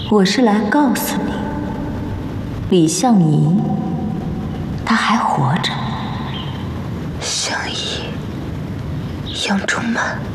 我是来告诉你，李相夷，他还活着。 相夷，杨仲满。